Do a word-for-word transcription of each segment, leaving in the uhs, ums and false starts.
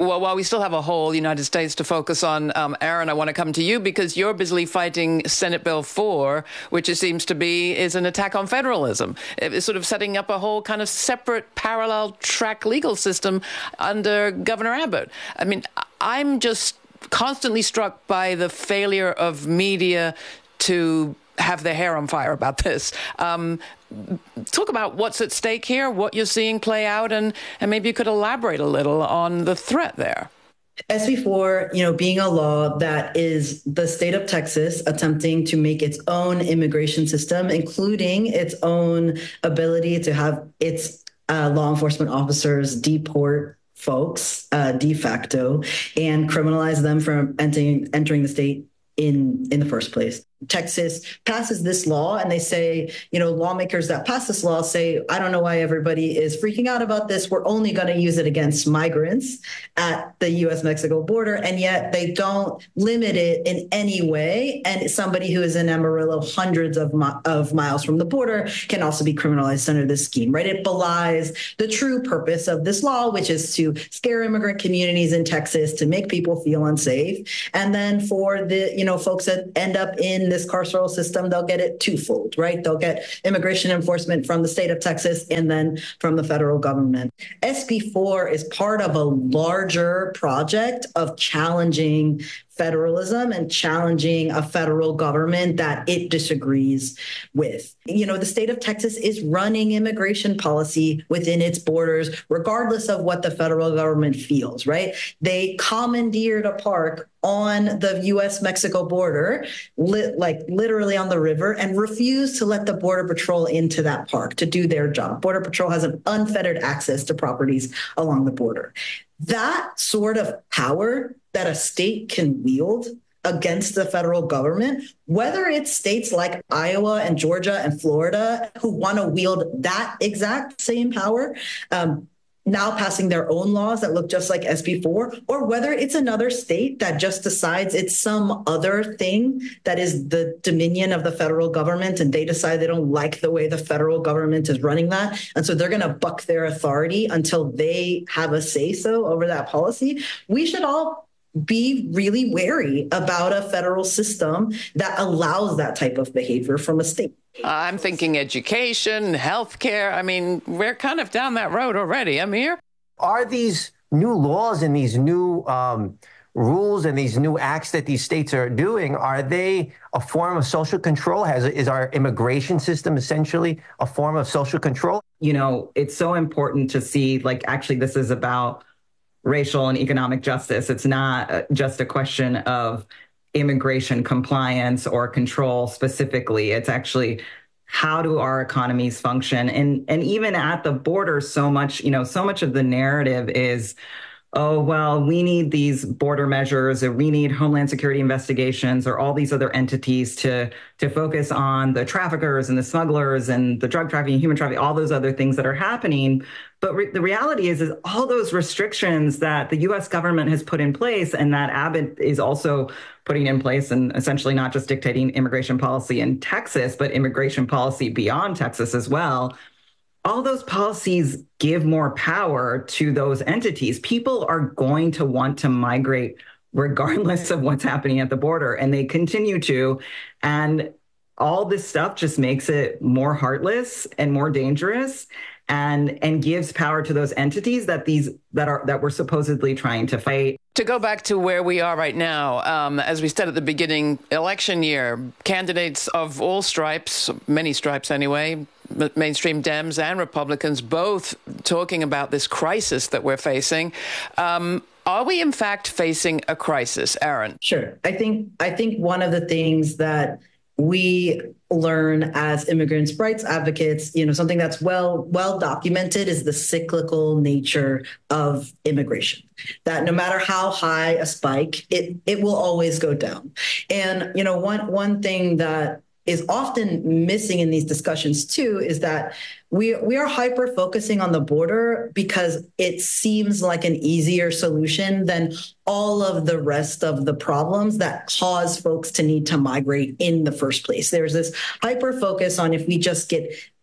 Well, while we still have a whole United States to focus on, um, Aaron, I want to come to you because you're busily fighting Senate Bill four, which it seems to be is an attack on federalism. It's sort of setting up a whole kind of separate parallel track legal system under Governor Abbott. I mean, I'm just constantly struck by the failure of media to have their hair on fire about this. Um, talk about what's at stake here, what you're seeing play out, and, and maybe you could elaborate a little on the threat there. S B four, you know, being a law that is the state of Texas attempting to make its own immigration system, including its own ability to have its uh, law enforcement officers deport folks uh, de facto and criminalize them from entering, entering the state in, in the first place. Texas passes this law and they say, you know, lawmakers that pass this law say, I don't know why everybody is freaking out about this. We're only going to use it against migrants at the U S Mexico border. And yet they don't limit it in any way. And somebody who is in Amarillo, hundreds of, mi- of miles from the border, can also be criminalized under this scheme, right? It belies the true purpose of this law, which is to scare immigrant communities in Texas, to make people feel unsafe. And then for the, you know, folks that end up in this carceral system, they'll get it twofold, right? They'll get immigration enforcement from the state of Texas and then from the federal government. S B four is part of a larger project of challenging federalism and challenging a federal government that it disagrees with. You know, the state of Texas is running immigration policy within its borders, regardless of what the federal government feels, right? They commandeered a park on the U S Mexico border, li- like literally on the river, and refused to let the Border Patrol into that park to do their job. Border Patrol has an unfettered access to properties along the border. That sort of power that a state can wield against the federal government, whether it's states like Iowa and Georgia and Florida who want to wield that exact same power, um, now passing their own laws that look just like S B four, or whether it's another state that just decides it's some other thing that is the dominion of the federal government and they decide they don't like the way the federal government is running that. And so they're going to buck their authority until they have a say-so over that policy. We should all be really wary about a federal system that allows that type of behavior from a state. I'm thinking education, healthcare. I mean, we're kind of down that road already. Amir? Are these new laws and these new um, rules and these new acts that these states are doing, are they a form of social control? Has, is our immigration system essentially a form of social control? You know, it's so important to see, like, actually, this is about racial and economic justice. It's not just a question of immigration compliance or control specifically. It's actually, how do our economies function? And and even at the border, so much, you know, so much of the narrative is, oh, well, we need these border measures, or we need Homeland Security investigations, or all these other entities to, to focus on the traffickers and the smugglers and the drug trafficking, human trafficking, all those other things that are happening. But re- the reality is, is all those restrictions that the U S government has put in place and that Abbott is also putting in place, and essentially not just dictating immigration policy in Texas, but immigration policy beyond Texas as well. All those policies give more power to those entities. People are going to want to migrate regardless of what's happening at the border, and they continue to. And all this stuff just makes it more heartless and more dangerous, and and gives power to those entities that these that are that we're supposedly trying to fight. To go back to where we are right now, um, as we said at the beginning, election year, candidates of all stripes, many stripes anyway, mainstream Dems and Republicans, both talking about this crisis that we're facing. Um, are we in fact facing a crisis, Aaron? Sure. I think I think one of the things that we learn as immigrants' rights advocates, you know, something that's well well documented is the cyclical nature of immigration. That no matter how high a spike, it it will always go down. And you know, one one thing that is often missing in these discussions too is that we we are hyper focusing on the border because it seems like an easier solution than all of the rest of the problems that cause folks to need to migrate in the first place. There's this hyper focus on if we just get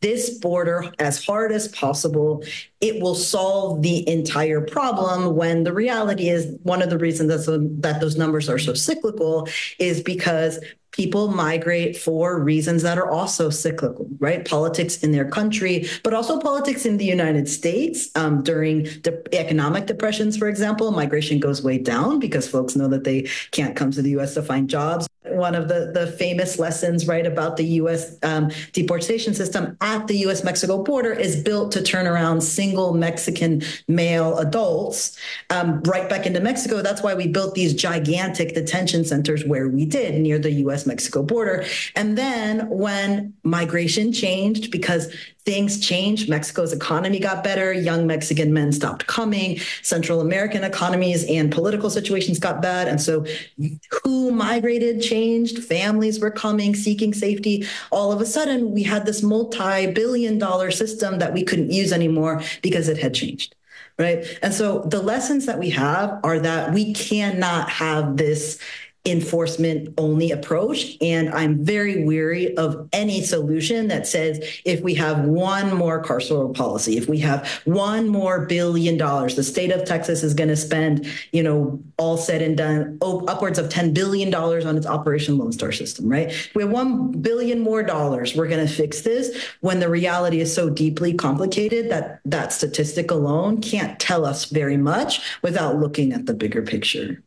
this border as hard as possible. It will solve the entire problem, when the reality is one of the reasons that's, that those numbers are so cyclical is because people migrate for reasons that are also cyclical, right? Politics in their country, but also politics in the United States. Um, during de- economic depressions, for example, migration goes way down because folks know that they can't come to the U S to find jobs. One of the, the famous lessons, right, about the U S um, deportation system at the U S Mexico border is built to turn around single Mexican male adults um, right back into Mexico. That's why we built these gigantic detention centers where we did near the U S Mexico border. And then when migration changed, because things changed, Mexico's economy got better, young Mexican men stopped coming, Central American economies and political situations got bad. And so who migrated changed, families were coming, seeking safety. All of a sudden, we had this multi-billion dollar system that we couldn't use anymore because it had changed. Right. And so the lessons that we have are that we cannot have this enforcement only approach. And I'm very weary of any solution that says if we have one more carceral policy, if we have one more billion dollars, the state of Texas is going to spend, you know, all said and done, oh, upwards of ten billion dollars on its Operation Lone Star system, right? We have one billion more dollars. We're going to fix this, when the reality is so deeply complicated that that statistic alone can't tell us very much without looking at the bigger picture.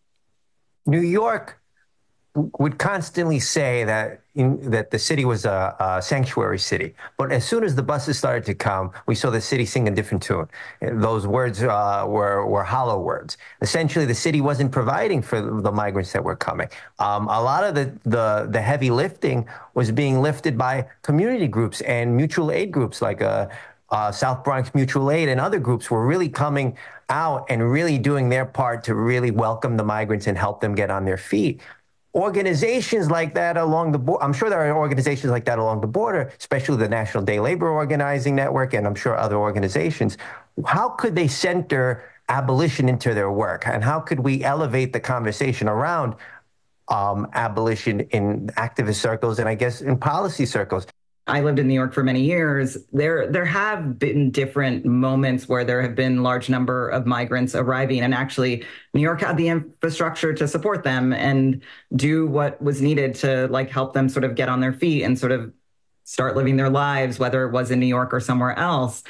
New York would constantly say that in, that the city was a, a sanctuary city. But as soon as the buses started to come, we saw the city sing a different tune. Those words uh, were, were hollow words. Essentially, the city wasn't providing for the migrants that were coming. Um, a lot of the, the, the heavy lifting was being lifted by community groups and mutual aid groups like uh, uh, South Bronx Mutual Aid and other groups were really coming out and really doing their part to really welcome the migrants and help them get on their feet. Organizations like that along the border, I'm sure there are organizations like that along the border, especially the National Day Labor Organizing Network, and I'm sure other organizations. How could they center abolition into their work? And how could we elevate the conversation around um, abolition in activist circles and I guess in policy circles? I lived in New York for many years. There, there have been different moments where there have been large number of migrants arriving, and actually New York had the infrastructure to support them and do what was needed to like help them sort of get on their feet and sort of start living their lives, whether it was in New York or somewhere else.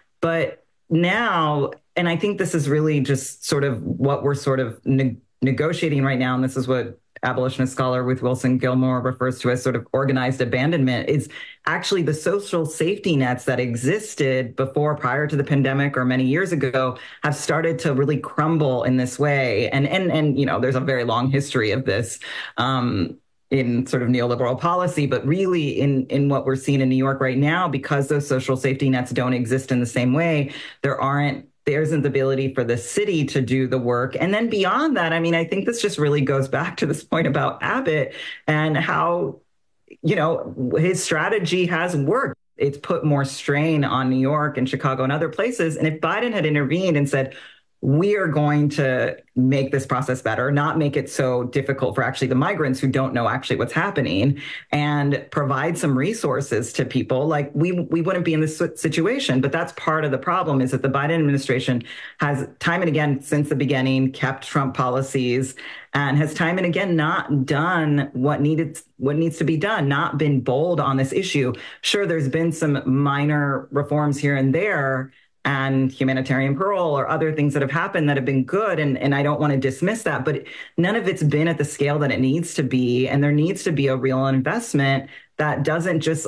But now, and I think this is really just sort of what we're sort of ne- negotiating right now, and this is what abolitionist scholar Ruth Wilson Gilmore refers to as sort of organized abandonment, is actually the social safety nets that existed before, prior to the pandemic or many years ago, have started to really crumble in this way. And, and, and you know, there's a very long history of this um, in sort of neoliberal policy, but really in, in what we're seeing in New York right now, because those social safety nets don't exist in the same way, there aren't There isn't the ability for the city to do the work. And then beyond that, I mean, I think this just really goes back to this point about Abbott and how, you know, his strategy has worked. It's put more strain on New York and Chicago and other places. And if Biden had intervened and said, we are going to make this process better, not make it so difficult for actually the migrants who don't know actually what's happening, and provide some resources to people, like we we wouldn't be in this situation. But that's part of the problem, is that the Biden administration has time and again since the beginning kept Trump policies and has time and again not done what needed what needs to be done, not been bold on this issue. Sure, there's been some minor reforms here and there, and humanitarian parole or other things that have happened that have been good. And, and I don't want to dismiss that, but none of it's been at the scale that it needs to be. And there needs to be a real investment that doesn't just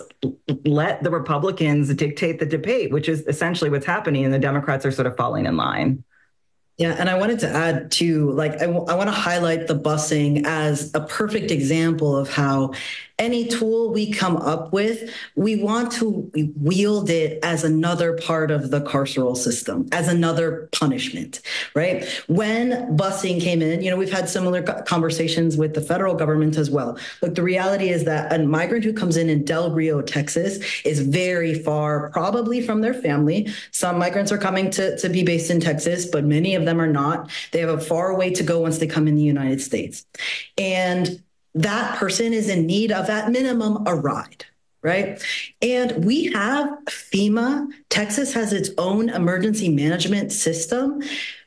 let the Republicans dictate the debate, which is essentially what's happening. And the Democrats are sort of falling in line. Yeah, and I wanted to add too, like, I, w- I want to highlight the busing as a perfect example of how any tool we come up with, we want to wield it as another part of the carceral system, as another punishment, right? When busing came in, you know, we've had similar conversations with the federal government as well. Look, the reality is that a migrant who comes in in Del Rio, Texas, is very far, probably from their family. Some migrants are coming to, to be based in Texas, but many of them are not. They have a far way to go once they come in the United States. And that person is in need of, at minimum, a ride, right? And we have FEMA. Texas has its own emergency management system.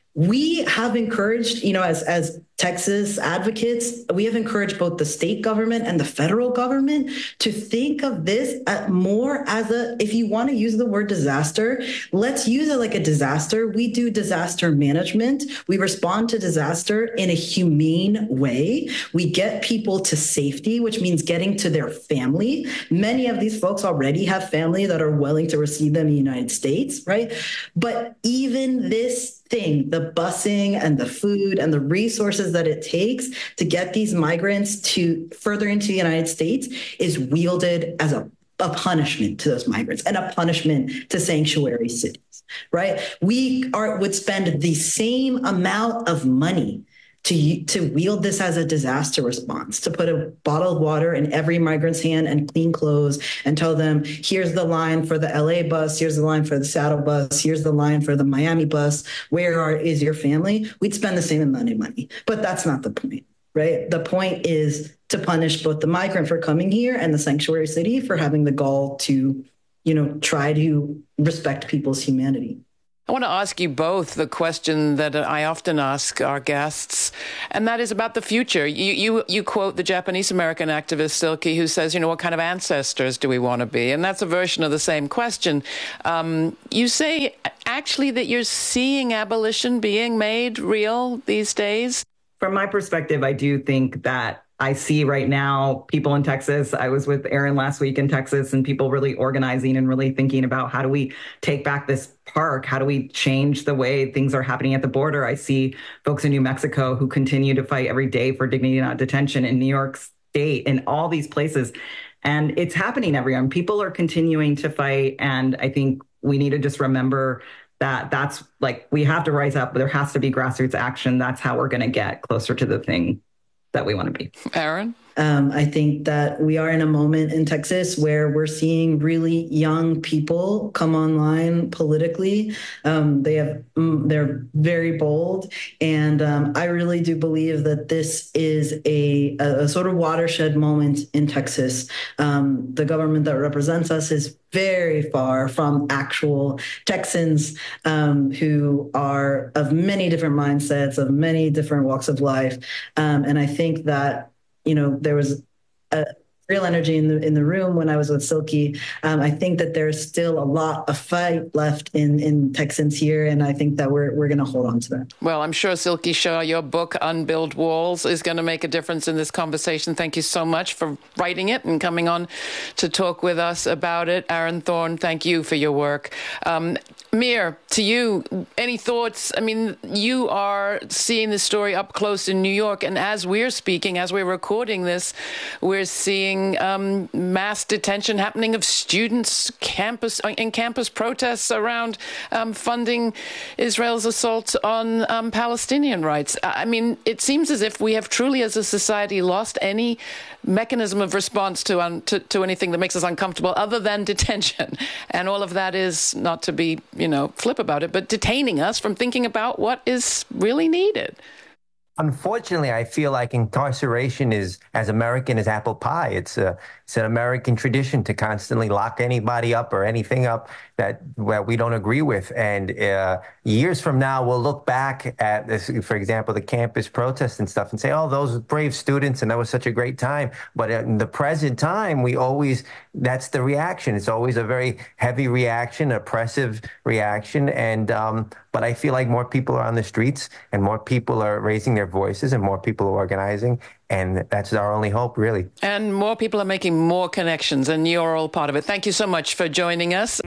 We have encouraged, you know, as, as Texas advocates, we have encouraged both the state government and the federal government to think of this more as a, if you want to use the word disaster, let's use it like a disaster. We do disaster management. We respond to disaster in a humane way. We get people to safety, which means getting to their family. Many of these folks already have family that are willing to receive them in the United States, right? But even this thing, the busing and the food and the resources that it takes to get these migrants to further into the United States is wielded as a, a punishment to those migrants and a punishment to sanctuary cities, right? We are would spend the same amount of money to, to wield this as a disaster response, to put a bottle of water in every migrant's hand and clean clothes and tell them, here's the line for the L A bus, here's the line for the Seattle bus, here's the line for the Miami bus, where are, is your family? We'd spend the same amount of money, but that's not the point, right? The point is to punish both the migrant for coming here and the sanctuary city for having the gall to, you know, try to respect people's humanity. I want to ask you both the question that I often ask our guests, and that is about the future. You you, you quote the Japanese-American activist Silke, who says, you know, what kind of ancestors do we want to be? And that's a version of the same question. Um, you say, actually, that you're seeing abolition being made real these days? From my perspective, I do think that I see right now people in Texas. I was with Aaron last week in Texas, and people really organizing and really thinking about how do we take back this park? How do we change the way things are happening at the border? I see folks in New Mexico who continue to fight every day for dignity, not detention, in New York State, in all these places. And it's happening everywhere. People are continuing to fight. And I think we need to just remember that that's like, we have to rise up, but there has to be grassroots action. That's how we're going to get closer to the thing that we want to be. Aaron? Um, I think that we are in a moment in Texas where we're seeing really young people come online politically. Um, they have, they're very bold. And um, I really do believe that this is a, a, a sort of watershed moment in Texas. Um, the government that represents us is very far from actual Texans um, who are of many different mindsets, of many different walks of life. Um, and I think that you know, there was a real energy in the in the room when I was with Silke. Um, I think that there's still a lot of fight left in, in Texans here, and I think that we're we're going to hold on to that. Well, I'm sure, Silke Shaw, your book, Unbuilt Walls, is going to make a difference in this conversation. Thank you so much for writing it and coming on to talk with us about it. Aaron Thorne, thank you for your work. Um, Mir, to you, any thoughts? I mean, you are seeing this story up close in New York, and as we're speaking, as we're recording this, we're seeing um, mass detention happening of students, campus in campus protests around um, funding Israel's assault on um, Palestinian rights. I mean, it seems as if we have truly, as a society, lost any mechanism of response to, um, to to anything that makes us uncomfortable other than detention. And all of that is, not to be, you know, flip about it, but detaining us from thinking about what is really needed. Unfortunately, I feel like incarceration is as American as apple pie. It's a it's an American tradition to constantly lock anybody up or anything up that well, we don't agree with. And uh, years from now, we'll look back at this, for example, the campus protests and stuff, and say, "Oh, those brave students, and that was such a great time." But in the present time, we always that's the reaction. It's always a very heavy reaction, oppressive reaction, and um, but I feel like more people are on the streets, and more people are raising their voices, and more people are organizing. And that's our only hope, really. And more people are making more connections, and you're all part of it. Thank you so much for joining us.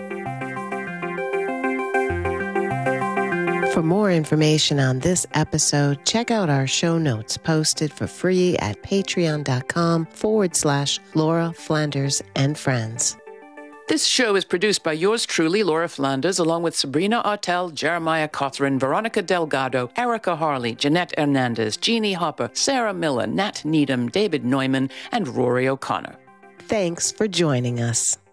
For more information on this episode, check out our show notes posted for free at patreon.com forward slash Laura Flanders and Friends. This show is produced by yours truly, Laura Flanders, along with Sabrina Artel, Jeremiah Cothran, Veronica Delgado, Erica Harley, Jeanette Hernandez, Jeannie Hopper, Sarah Miller, Nat Needham, David Neumann, and Rory O'Connor. Thanks for joining us.